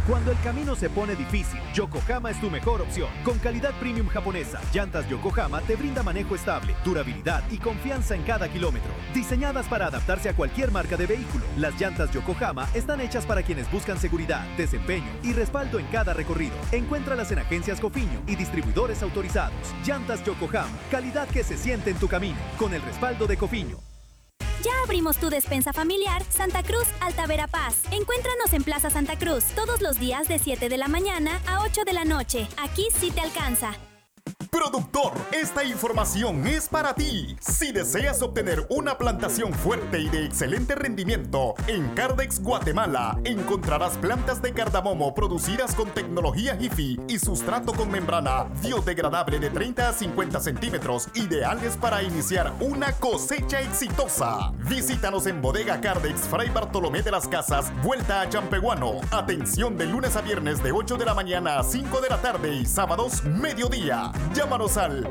Cuando el camino se pone difícil, Yokohama es tu mejor opción. Con calidad premium japonesa, Llantas Yokohama te brinda manejo estable, durabilidad y confianza en cada kilómetro. Diseñadas para adaptarse a cualquier marca de vehículo, las llantas Yokohama están hechas para quienes buscan seguridad, desempeño y respaldo en cada recorrido. Encuéntralas en agencias Cofiño y distribuidores autorizados. Llantas Yokohama, calidad que se siente en tu camino, con el respaldo de Cofiño. Ya abrimos tu despensa familiar Santa Cruz Alta Verapaz. Encuéntranos en Plaza Santa Cruz todos los días de 7 de la mañana a 8 de la noche. Aquí sí te alcanza. Productor, esta información es para ti. Si deseas obtener una plantación fuerte y de excelente rendimiento, en Cardex Guatemala encontrarás plantas de cardamomo producidas con tecnología Jiffy y sustrato con membrana biodegradable de 30 a 50 centímetros, ideales para iniciar una cosecha exitosa. Visítanos en Bodega Cardex, Fray Bartolomé de las Casas, vuelta a Champehuano. Atención de lunes a viernes de 8 de la mañana a 5 de la tarde y sábados mediodía. Llámanos al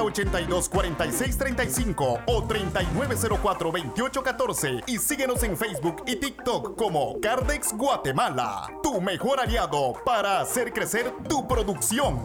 3082-4635 o 3904-2814 y síguenos en Facebook y TikTok como Cardex Guatemala, tu mejor aliado para hacer crecer tu producción.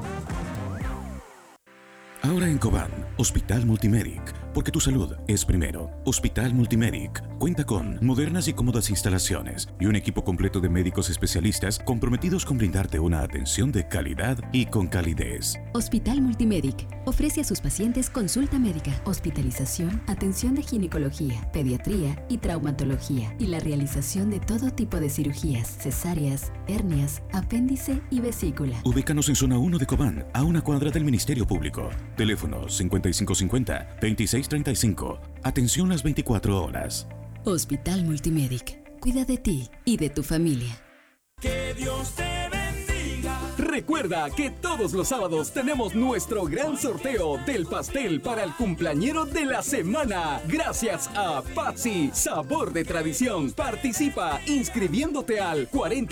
Ahora en Cobán, Hospital Multimedic, porque tu salud es primero. Hospital Multimedic cuenta con modernas y cómodas instalaciones y un equipo completo de médicos especialistas comprometidos con brindarte una atención de calidad y con calidez. Hospital Multimedic ofrece a sus pacientes consulta médica, hospitalización, atención de ginecología, pediatría y traumatología y la realización de todo tipo de cirugías, cesáreas, hernias, apéndice y vesícula. Ubícanos en zona 1 de Cobán, a una cuadra del Ministerio Público. Teléfono 5550-2635. Atención las 24 horas. Hospital Multimedic. Cuida de ti y de tu familia. Que Dios te bendiga. Recuerda que todos los sábados tenemos nuestro gran sorteo del pastel para el cumpleañero de la semana. Gracias a Patsy, sabor de tradición. Participa inscribiéndote al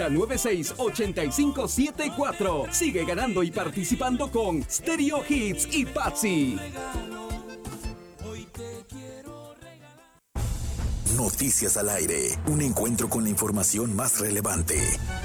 4096-8574. Sigue ganando y participando con Stereo Hits y Patsy. Noticias al aire. Un encuentro con la información más relevante.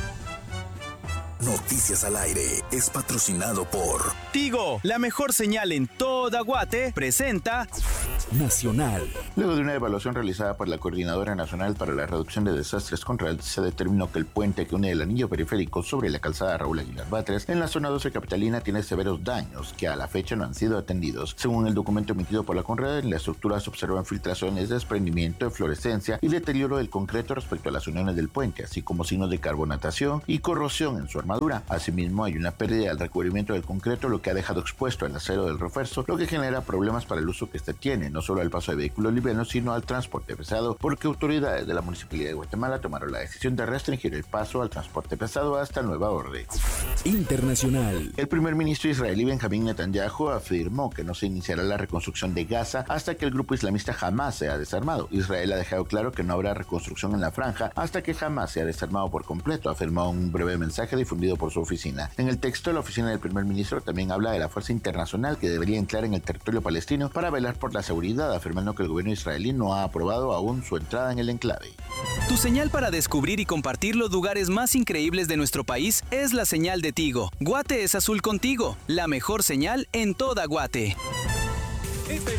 Noticias al aire es patrocinado por Tigo, la mejor señal en toda Guate, presenta Nacional. Luego de una evaluación realizada por la Coordinadora Nacional para la Reducción de Desastres contra se determinó que el puente que une el anillo periférico sobre la calzada Raúl Aguilar Batres en la zona 12 capitalina tiene severos daños que a la fecha no han sido atendidos. Según el documento emitido por la Conred, en la estructura se observan filtraciones, desprendimiento, eflorescencia y deterioro del concreto respecto a las uniones del puente, así como signos de carbonatación y corrosión en su armadura. Asimismo, hay una pérdida del recubrimiento del concreto, lo que ha dejado expuesto el acero del refuerzo, lo que genera problemas para el uso que este tiene, no solo al paso de vehículos livianos, sino al transporte pesado, porque autoridades de la Municipalidad de Guatemala tomaron la decisión de restringir el paso al transporte pesado hasta nueva orden. Internacional. El primer ministro israelí Benjamín Netanyahu afirmó que no se iniciará la reconstrucción de Gaza hasta que el grupo islamista Hamas sea desarmado. Israel ha dejado claro que no habrá reconstrucción en la franja hasta que Hamas sea desarmado por completo, afirmó un breve mensaje difundido por su oficina. En el texto, la oficina del primer ministro también habla de la fuerza internacional que debería entrar en el territorio palestino para velar por la seguridad, afirmando que el gobierno israelí no ha aprobado aún su entrada en el enclave. Tu señal para descubrir y compartir los lugares más increíbles de nuestro país es la señal de Tigo. Guate es azul contigo, la mejor señal en toda Guate. Esta es